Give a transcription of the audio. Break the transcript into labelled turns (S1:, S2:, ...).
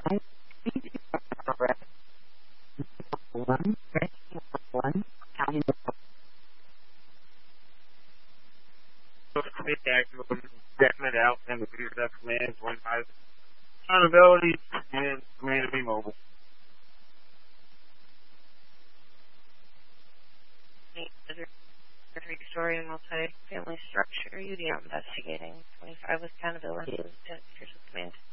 S1: Definite out and the Peter F. Command 25 accountability and command to be mobile.
S2: Three-story multi-family structure, UDM investigating 25 with accountability, Peter's Command.